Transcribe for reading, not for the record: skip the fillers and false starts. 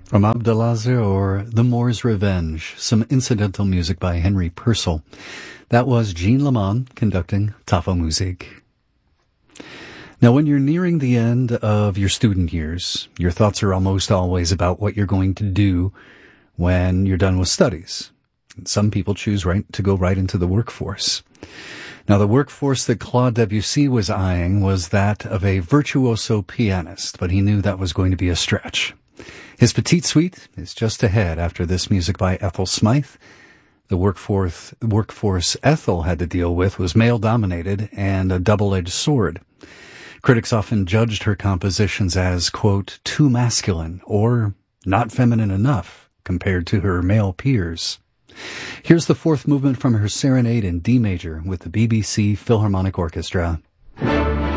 From Abdelazar or The Moor's Revenge, some incidental music by Henry Purcell. That was Jean Lamont conducting Tafelmusik. Now, when you're nearing the end of your student years, your thoughts are almost always about what you're going to do when you're done with studies. And some people choose to go right into the workforce. Now, the workforce that Claude Debussy was eyeing was that of a virtuoso pianist, but he knew that was going to be a stretch. His Petite Suite is just ahead after this music by Ethel Smythe. The workforce Ethel had to deal with was male-dominated and a double-edged sword. Critics often judged her compositions as, quote, too masculine or not feminine enough compared to her male peers. Here's the fourth movement from her Serenade in D major with the BBC Philharmonic Orchestra.